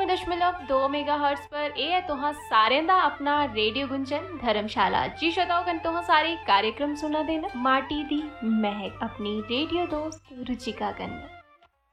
99.2 megahertz पर ए तुहां सारें दा अपना रेडियो गुंजन धर्मशाला जी श्रोताओ कन तुहां सारे कार्यक्रम सुना देना माटी दी महक अपनी रेडियो दोस्त रुचिका कन।